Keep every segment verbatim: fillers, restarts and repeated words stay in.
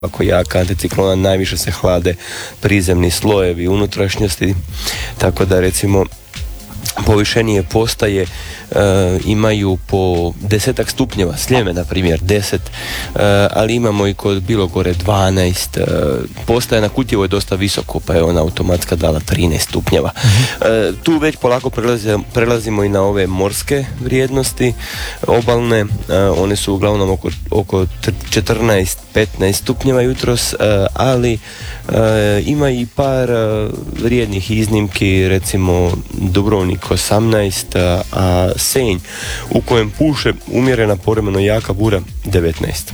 ako jaka anticiklona, najviše se hlade prizemni slojevi unutrašnjosti, tako da recimo povišenije postaje e, imaju po desetak stupnjeva, Sljeme na primjer deset, e, ali imamo i kod Bilogore dvanaest, e, postaja na Kutjevo je dosta visoko, pa je ona automatska dala trinaest stupnjeva. E, tu već polako prelazimo, prelazimo i na ove morske vrijednosti obalne, e, one su uglavnom oko, oko četrnaest petnaest stupnjeva jutros, e, ali e, ima i par e, vrijednih iznimki, recimo Dubrovnik osamnaest, a, a Senj u kojem puše umjerena povremeno jaka bura devetnaest.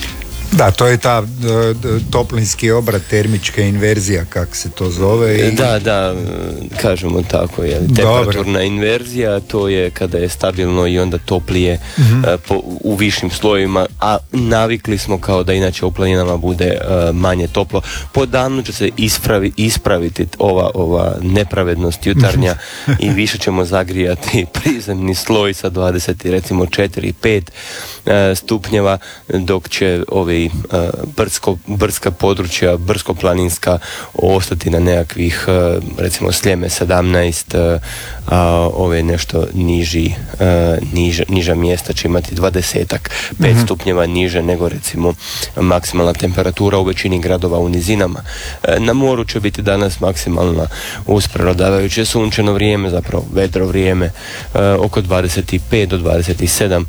Da, to je ta uh, toplinski obrat, termička inverzija, kako se to zove. I... Da, da, kažemo tako, je. Temperaturna inverzija, to je kada je stabilno i onda toplije mm-hmm. uh, po, u višim slojevima, a navikli smo kao da inače u planinama bude uh, manje toplo. Po danu će se ispravi, ispraviti ova, ova nepravednost jutarnja i više ćemo zagrijati prizemni sloj sa dvadeset, recimo četiri pet uh, stupnjeva, dok će ovi Brdsko, brdska područja, brdsko-planinska ostati na nekakvih, recimo Sljeme sedamnaest, a ove nešto niži, niža, niža mjesta će imati dvadesetak, pet mm-hmm. stupnjeva niže nego recimo maksimalna temperatura u većini gradova u nizinama. Na moru će biti danas maksimalna uz prevladavajuće sunčano vrijeme, zapravo vedro vrijeme, oko dvadeset pet do dvadeset sedam,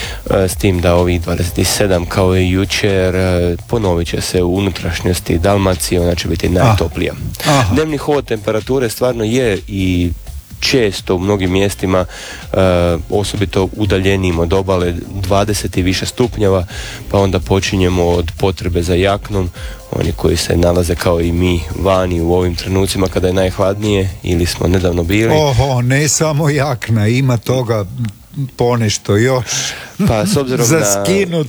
s tim da ovih dvadeset sedam kao i jučer ponovit će se u unutrašnjosti Dalmacije, ona će biti najtoplija. Aha. Dnevni hod temperature stvarno je i često u mnogim mjestima, e, osobito udaljenijim od obale, dvadeset i više stupnjeva, pa onda počinjemo od potrebe za jaknom, oni koji se nalaze kao i mi vani u ovim trenucima kada je najhladnije ili smo nedavno bili. Oho, ne samo jakna, ima toga ponešto još. Pa s obzirom za na... skinut.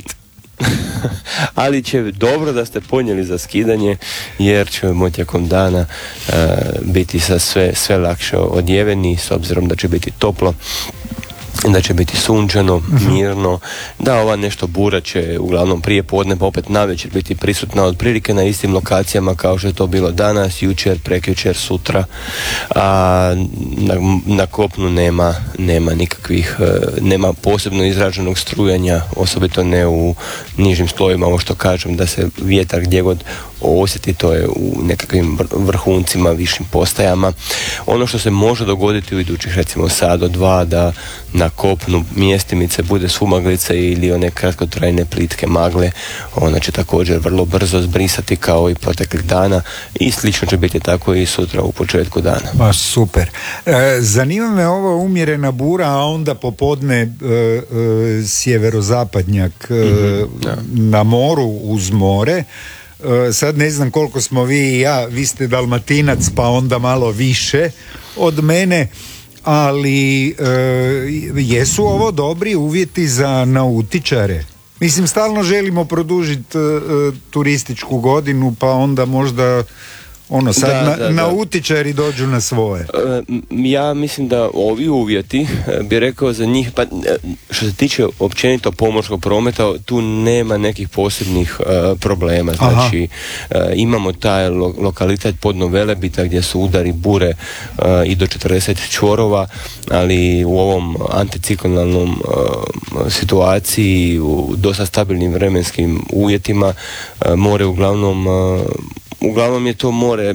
Ali će dobro da ste ponijeli za skidanje, jer ćemo tijekom dana uh, biti sa sve, sve lakše odjeveni, s obzirom da će biti toplo, da će biti sunčano, mirno, da ova nešto bura će uglavnom prije podne pa opet navečer biti prisutna otprilike na istim lokacijama kao što je to bilo danas, jučer, prekjučer, sutra, a na, na kopnu nema, nema nikakvih, nema posebno izraženog strujanja, osobito ne u nižim slojima, ovo što kažem da se vjetar gdje god osjeti, to je u nekakvim vrhuncima, višim postajama. Ono što se može dogoditi u idućih recimo sat do dva, da na kopnu mjestimice bude sumaglica ili one kratkotrajne plitke magle, ona će također vrlo brzo zbrisati kao i proteklih dana i slično će biti tako i sutra u početku dana. Ma super. E, zanima me ova umjerena bura, a onda popodne e, e, sjeverozapadnjak e, mm-hmm, na moru uz more. Uh, sad ne znam koliko smo vi i ja, vi ste Dalmatinac pa onda malo više od mene, ali uh, jesu ovo dobri uvjeti za nautičare? Mislim, stalno želimo produžiti uh, turističku godinu, pa onda možda ono sad da, na, da, da. nautičari dođu na svoje. Ja mislim da ovi uvjeti, bi rekao za njih, pa što se tiče općenito pomorskog prometa, tu nema nekih posebnih uh, problema. Znači uh, imamo taj lo, lokalitet podno Velebita gdje su udari bure uh, i do četrdeset čvorova, ali u ovom anticiklonalnom uh, situaciji, u dosta stabilnim vremenskim uvjetima, uh, more uglavnom uh, Uglavnom je to more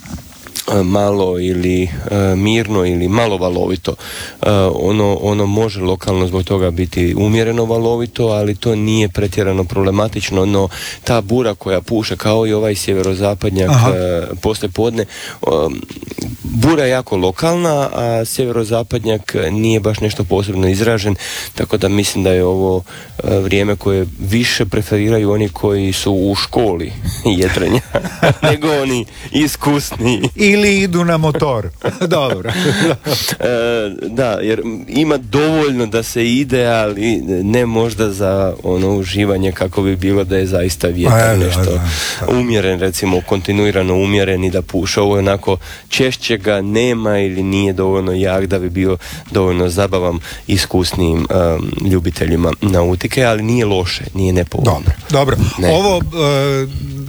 malo ili uh, mirno ili malo valovito. Uh, ono, ono može lokalno zbog toga biti umjereno valovito, ali to nije pretjerano problematično, no ta bura koja puše kao i ovaj sjeverozapadnjak uh, poslije podne, um, bura je jako lokalna, a sjeverozapadnjak nije baš nešto posebno izražen, tako da mislim da je ovo uh, vrijeme koje više preferiraju oni koji su u školi jedrenja nego oni iskusni. Ili idu na motor. Dobro. e, da, jer ima dovoljno da se ide, ali ne možda za ono uživanje kako bi bilo da je zaista vjetar nešto umjeren, recimo kontinuirano umjeren i da puša. Ovo je onako češće ga nema ili nije dovoljno jak da bi bio dovoljno zabavan iskusnim um, ljubiteljima nautike, ali nije loše, nije nepovoljno. Dobro, dobro. Ne. Ovo uh,